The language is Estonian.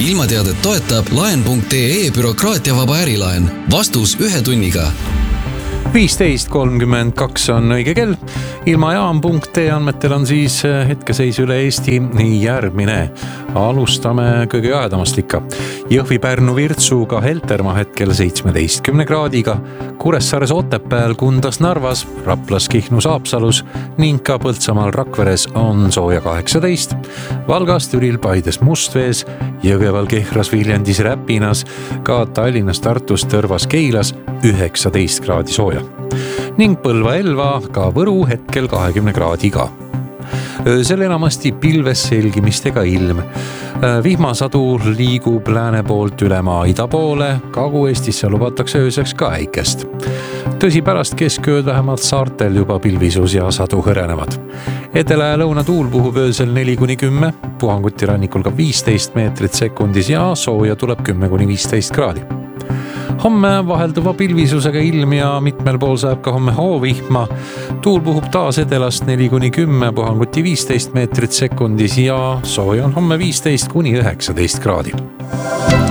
ilmateadet toetab laen.ee bürokraatiavaba ärilaen. Vastus 1 tunniga. 15.32 on õige kell. Ilmajaam.ee andmetel on siis hetkeseis üle Eesti järgmine. Alustame kõige jahedamast ikka. Jõhvi, Pärnu, Virtsuga Heltermaa hetkel 17 kraadiga, Kuressaares, Otepääl, Kundas, Narvas, Raplas, Kihnus, Haapsalus ning ka Põltsamaal, Rakveres on sooja 18, Valgas, Türil, Paides, Mustvees, Jõgeval, Kehras, Viljandis, Räpinas, ka Tallinnas, Tartus, Tõrvas, Keilas 19 kraadi sooja ning Põlva, Elva, ka Võru hetkel 20 kraadiga. Öösel enamasti pilves selgimistega ilm. Vihmasadu liigub lääne poolt üle maa ida poole, Kagu-Eestisse lubatakse ööseks ka äikest. Tõsi, pärast keskööd vähemalt saartel juba pilvisus ja sadu hõrenevad. Edela ja lõuna tuul puhub öösel 4-10, puhanguti rannikul ka 15 meetrit sekundis ja sooja tuleb 10-15 kraadi. Homme vahelduva pilvisusega ilm ja mitmel pool saab ka homme hoovihma. Tuul puhub taas edelast 4-10, puhanguti 15 meetrit sekundis ja sooja on homme 15-19 kraadi.